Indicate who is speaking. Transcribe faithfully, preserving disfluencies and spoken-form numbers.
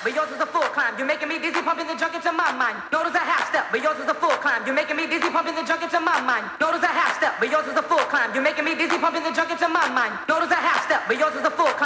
Speaker 1: but yours is a full climb. You're making me dizzy, pumping the junk into my mind. Notice a half step, but yours is a full climb. You're making me dizzy, pumping the junk into my mind. Notice a half step, but yours is a full climb. You're making me dizzy, pumping the junk into my mind. Notice a half step, but yours is a full climb.